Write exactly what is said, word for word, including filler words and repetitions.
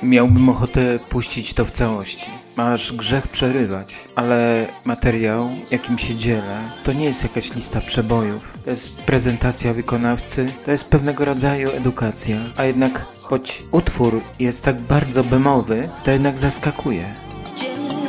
Miałbym ochotę puścić to w całości, aż grzech przerywać, ale materiał, jakim się dzielę, to nie jest jakaś lista przebojów. To jest prezentacja wykonawcy, to jest pewnego rodzaju edukacja, a jednak choć utwór jest tak bardzo bemowy, to jednak zaskakuje.